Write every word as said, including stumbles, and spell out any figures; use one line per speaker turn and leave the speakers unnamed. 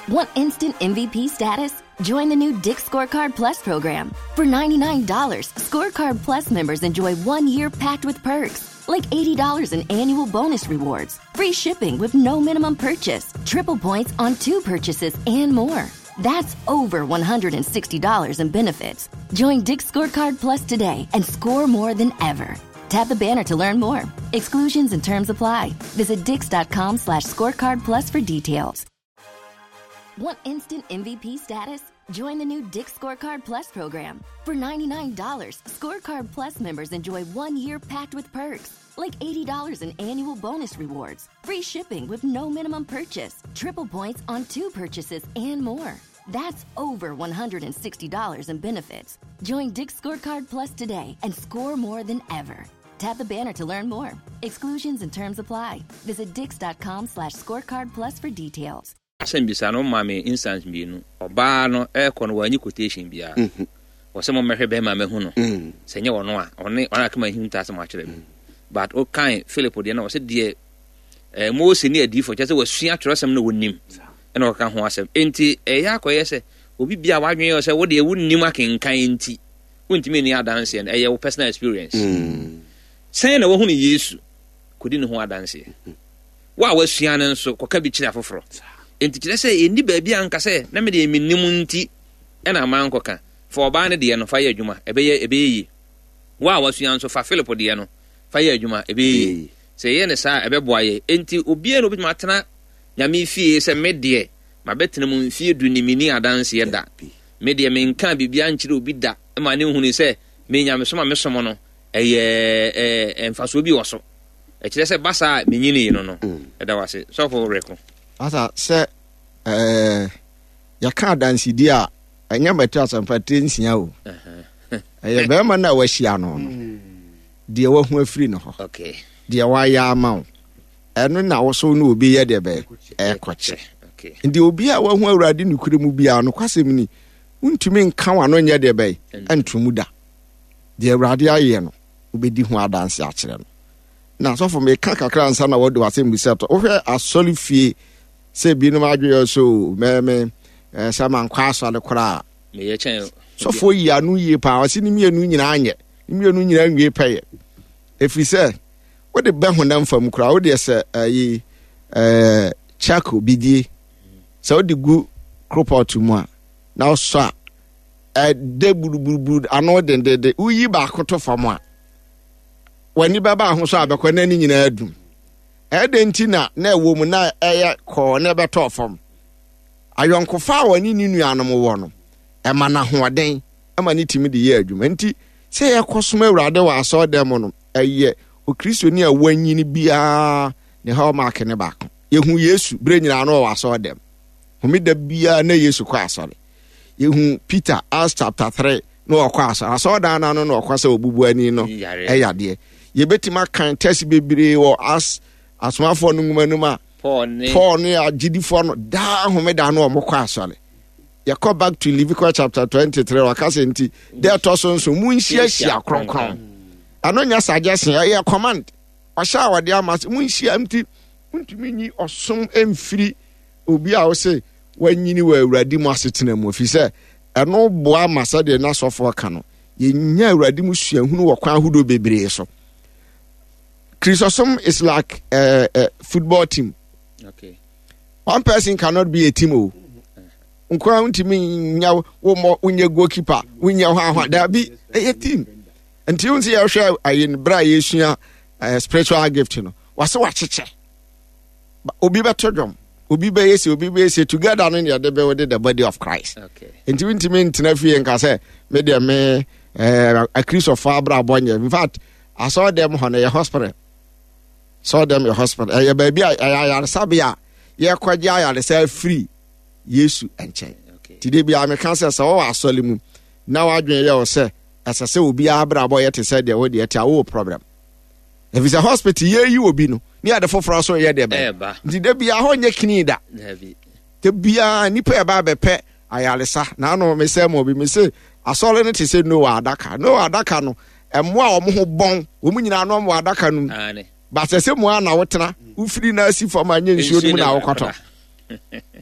Want instant M V P status? Join the new Dick's Scorecard Plus program. For ninety-nine dollars, Scorecard Plus members enjoy one year packed with perks, like eighty dollars in annual bonus rewards, free shipping with no minimum purchase, triple points on two purchases, and more. That's over one hundred sixty dollars in benefits. Join Dick's Scorecard Plus today and score more than ever. Tap the banner to learn more. Exclusions and terms apply. Visit dix.com slash scorecard plus for details. Want instant M V P status? Join the new Dick's Scorecard Plus program. For ninety-nine dollars, Scorecard Plus members enjoy one year packed with perks, like eighty dollars in annual bonus rewards, free shipping with no minimum purchase, triple points on two purchases, and more. That's over one hundred sixty dollars in benefits. Join Dick's Scorecard Plus today and score more than ever. Tap the banner to learn more. Exclusions and terms apply. Visit dix.com slash scorecard plus for details.
Sembisa no mame instance bienu oba no e kono wanyi quotation bia wo se mo mehwe be ma mehu no se nye wono a one ona kama hinta se mo akere but o kan Philip de na wo se de eh Mose ni adifo che se wasua atwerosem no wonim e na o kan ho asem enti e ya koye se obi bia wadwen yo se wo de wonim akenkan enti wontimi ni adanse e ye wo personal experience sen na wo hu ni Yesu kodi ne ho adanse wa wasua ne nso koka bi kire afoforo enti kire se endi baabi anka se na me de minim nti e na man koka for ba ne de no fa ye adwuma ebe ye ebe yi wa wasua nso fa Philip de no fa ye adwuma ebe yi se ye ne sa ebe boaye enti obi en obi matena nyame fie se me de ma betena mu fie du ni mini adanse ye da me de me nka bibia nkire obi da ma ne hu ni se me nyame so ma me somo no eye eh emfaso bi wo so e kire se basa me nyini no no e da wase so for record
asa se eh ya ka dance di a anya beto asamfa tensia o eh be ma na wahia no no de wa hu afiri no ho
okay
de wa ya ama o eno na wo so no obi ye de be e koche
okay
ndi obi a wa hu awurade ne kuremu bia no kwasem ni untumi nka wa no nye de be antumu da de awurade aye no obedi hu adanse a kire no na so for me ka kakra ansa na wo de wasem biseto wo hwe asoli fie se bi no madwe so me me eh sama nkwaso ale kora
me ye chen
so fo yi anu yi pa o si ni mienu nyina anye ni mienu nyina nwie peye efi se wo de be honam fam kora wo de se ayi eh chako bidie so wo de gu cropot mu a na o so a eh de buruburu anu de de de uyi ba koto fam a wani baba ho so abekọ na ni nyina adum edentina na ewo mu na eye ko na beto fam ayonkofa wani ni nuanom wo no e ma na hoden e ma ni timi de ye adwuma nti se ye kosoma awurade wa aso dem no eye o Kristo ni awanyi ni bia ne ha ma ke ne ba ko yehu Yesu bre nyina no wa aso dem homida bia na Yesu kwa asore yehu Peter Acts chapter three no kwa aso aso dan na no no kwa se obubu ani no e yade ye betima kan test bebire wo as asomafo no ngumanuma
Paul ne
Paul ne agidifo no da homeda no omokọ asole ye come back to Leviticus chapter twenty-three wakase nti there to so so munhia hia kronkron anonya suggestion ye command osha wade amas munhia nti untumi nyi osom emfiri obi a wo se wanyini wa awurade mu asetena mu fi se eno boa masa de na sofo ka no ye nya awurade mu suahunu wo kwa hudo bebree so. Chrysostom is like a, a football team.
Okay.
One person cannot be a team. Oh, unkwa untimi nya wo mo unye goalkeeper, unye ha ha da be a team. Until you see how share ayin bra yesua spiritual gift no. Wase wa cheche. Obi beto dwom. Obi be yesi, obi be yesi together no ya de be with the body of Christ.
Okay.
Until untimi ntina fie nka say me de me eh a Christopher Abra bonye. In fact, I saw them on a hospital. Saw them your hospital. Eh baby I I sabia ye kwagya ya say free Yesu enche.
Okay.
Today be am kan say so wa asole mu. Na wa dwen ye o say asase obi abra boy te say de wo de ta wo problem. If it's a hospital ye yi obi no. Ni ade foforo so ye de be. Today be a ho nye kini da. Te bia nipa e ba be pe ayalesa. Na no me say mo bi me say asole no te say no adaka. No adaka no emwa omo ho bon. Wo mu nyina no mo adaka no.
Ane.
But I say mo na wotena ufiri na asi for ma nye nsuo mu na wokoto